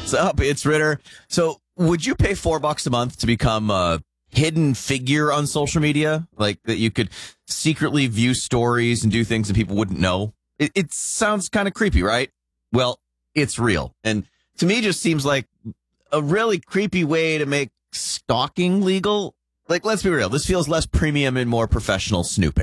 What's up? It's Ritter. So, would you pay $4 a month to become a hidden figure on social media? Like that you could secretly view stories and do things that people wouldn't know? It sounds kind of creepy, right? Well, it's real. And to me, just seems like a really creepy way to make stalking legal. Like, let's be real. This feels less premium and more professional snooping.